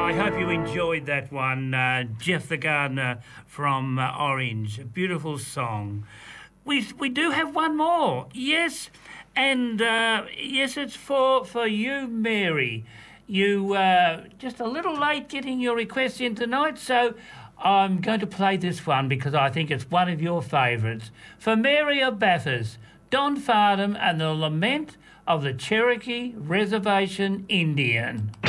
I hope you enjoyed that one, Jeff the Gardener from Orange. A beautiful song. We do have one more, yes, and yes, it's for you, Mary. You just a little late getting your request in tonight, so I'm going to play this one because I think it's one of your favourites. For Mary of Bathurst, Don Fardham and the Lament of the Cherokee Reservation Indian.